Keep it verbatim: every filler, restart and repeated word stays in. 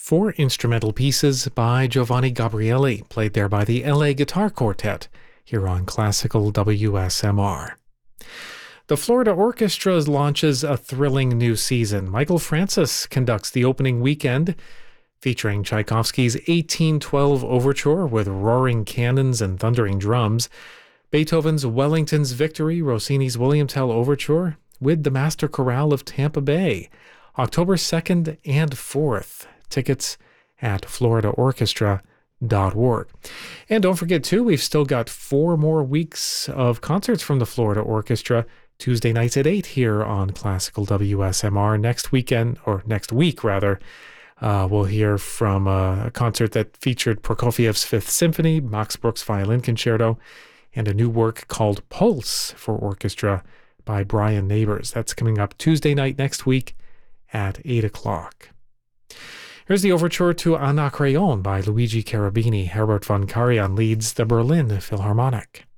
Four instrumental pieces by Giovanni Gabrieli, played there by the L A Guitar Quartet, here on Classical W S M R. The Florida Orchestra launches a thrilling new season. Michael Francis conducts the opening weekend, featuring Tchaikovsky's eighteen twelve Overture with roaring cannons and thundering drums, Beethoven's Wellington's Victory, Rossini's William Tell Overture, with the Master Chorale of Tampa Bay, October second and fourth. Tickets at florida orchestra dot org. And don't forget, too, we've still got four more weeks of concerts from the Florida Orchestra, Tuesday nights at eight here on Classical W S M R. Next weekend, or next week, rather, uh, we'll hear from a, a concert that featured Prokofiev's Fifth Symphony, Max Bruch's Violin Concerto, and a new work called Pulse for Orchestra by Brian Neighbors. That's coming up Tuesday night next week at eight o'clock. Here's the overture to Anacreon by Luigi Cherubini. Herbert von Karajan leads the Berlin Philharmonic.